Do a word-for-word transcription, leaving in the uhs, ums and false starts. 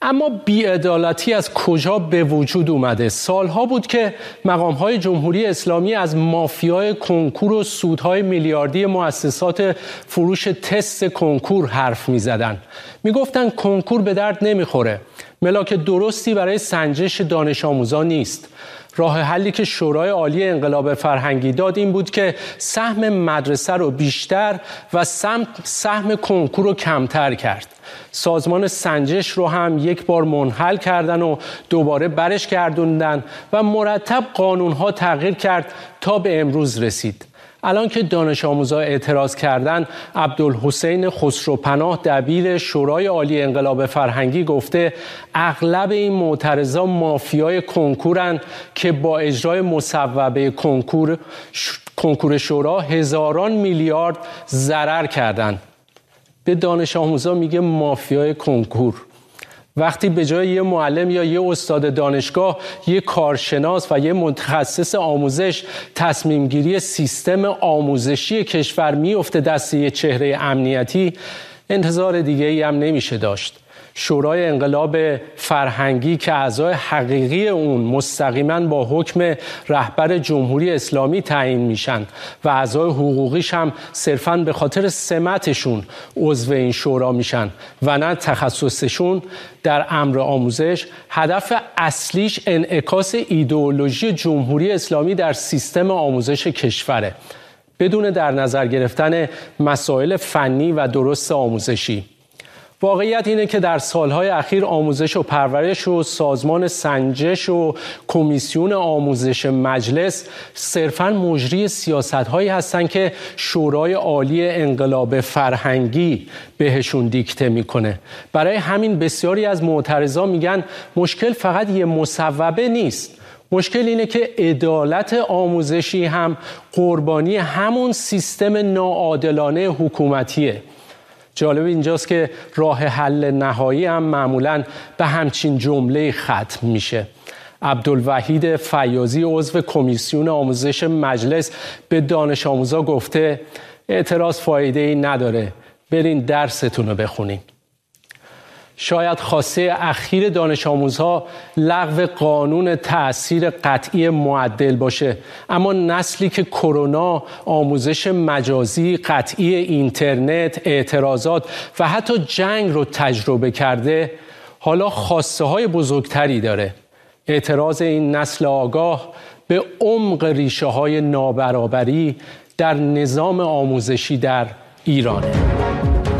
اما بی‌عدالتی از کجا به وجود اومده؟ سالها بود که مقام‌های جمهوری اسلامی از مافیای کنکور و سودهای میلیاردی مؤسسات فروش تست کنکور حرف می‌زدن. می‌گفتن کنکور به درد نمی‌خوره. ملاک درستی برای سنجش دانش آموزان نیست. راه حلی که شورای عالی انقلاب فرهنگی داد این بود که سهم مدرسه رو بیشتر و سهم کنکور رو کمتر کرد. سازمان سنجش رو هم یک بار منحل کردن و دوباره برش گردوندن و مرتب قانونها تغییر کرد تا به امروز رسید. الان که دانش آموزا اعتراض کردن، عبدالحسین خسروپناه دبیر شورای عالی انقلاب فرهنگی گفته اغلب این معترضا مافیای کنکورن که با اجرای مصوبه کنکور کنکور شورا هزاران میلیارد ضرر کردن. به دانش آموزا میگه مافیای کنکور. وقتی به جای یه معلم یا یه استاد دانشگاه یه کارشناس و یه متخصص آموزش تصمیم گیری سیستم آموزشی کشور میفته دست یه چهره امنیتی، انتظار دیگه ای هم نمیشه داشت. شورای انقلاب فرهنگی که اعضای حقیقی اون مستقیما با حکم رهبر جمهوری اسلامی تعیین میشن و اعضای حقوقیش هم صرفاً به خاطر سمتشون عضو این شورا میشن و نه تخصصشون در امر آموزش، هدف اصلیش انعکاس ایدئولوژی جمهوری اسلامی در سیستم آموزش کشوره، بدون در نظر گرفتن مسائل فنی و درست آموزشی. واقعیت اینه که در سالهای اخیر آموزش و پرورش و سازمان سنجش و کمیسیون آموزش مجلس صرفاً مجری سیاست‌هایی هستن که شورای عالی انقلاب فرهنگی بهشون دیکته میکنه. برای همین بسیاری از معترضا میگن مشکل فقط یه مصوبه نیست. مشکل اینه که عدالت آموزشی هم قربانی همون سیستم ناعادلانه حکومتیه. جالب اینجاست که راه حل نهایی هم معمولاً به همچین جمله ختم میشه. عبدالوحید فیاضی عضو کمیسیون آموزش مجلس به دانش آموزا گفته اعتراض فایده‌ای نداره، برین درستون رو بخونین. شاید خواسته اخیر دانش آموزها لغو قانون تأثیر قطعی معدل باشه، اما نسلی که کرونا، آموزش مجازی، قطعی اینترنت، اعتراضات و حتی جنگ رو تجربه کرده حالا خواسته های بزرگتری داره. اعتراض این نسل آگاه به عمق ریشه های نابرابری در نظام آموزشی در ایرانه.